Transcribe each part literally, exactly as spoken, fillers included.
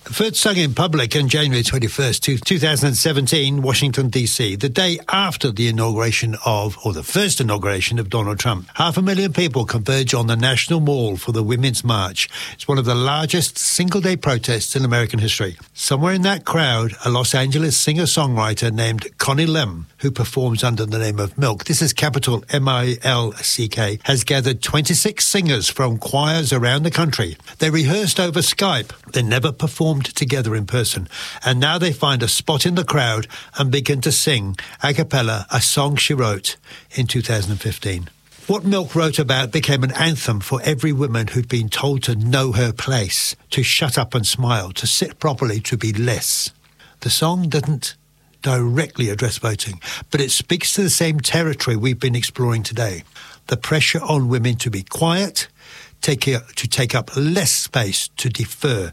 First sung in public on January twenty-first, two thousand seventeen, Washington, D C, the day after the inauguration of, or the first inauguration of Donald Trump. Half a million people converge on the National Mall for the Women's March. It's one of the largest single-day protests in American history. Somewhere in that crowd, a Los Angeles singer-songwriter named Connie Lim, who performs under the name of Milk, this is capital M I L C K, has gathered twenty-six singers from choirs around the country. They rehearsed over Skype. They never performed together in person, and now they find a spot in the crowd and begin to sing a cappella a song she wrote in two thousand fifteen. What Milk wrote about became an anthem for every woman who'd been told to know her place, to shut up and smile, to sit properly, to be less. The song doesn't directly address voting, but it speaks to the same territory we've been exploring today. The pressure on women to be quiet, take, to take up less space, to defer.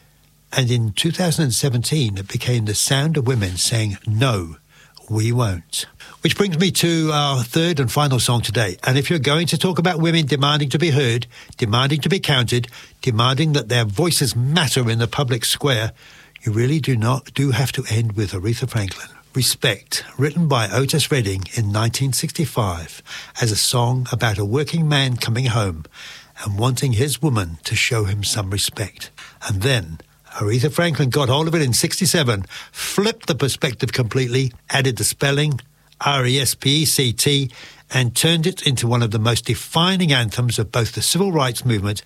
And in two thousand seventeen, it became the sound of women saying, no, we won't. Which brings me to our third and final song today. And if you're going to talk about women demanding to be heard, demanding to be counted, demanding that their voices matter in the public square, you really do not do have to end with Aretha Franklin. Respect, written by Otis Redding in nineteen sixty-five as a song about a working man coming home and wanting his woman to show him some respect. And then Aretha Franklin got hold of it in sixty-seven, flipped the perspective completely, added the spelling, R E S P E C T, and turned it into one of the most defining anthems of both the civil rights movement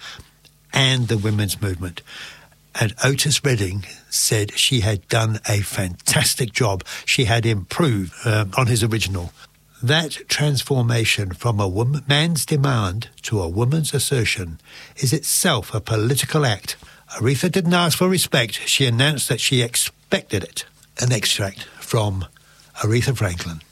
and the women's movement. And Otis Redding said she had done a fantastic job. She had improved uh, on his original. That transformation from a woman, man's demand to a woman's assertion is itself a political act. Aretha didn't ask for respect. She announced that she expected it. An extract from Aretha Franklin.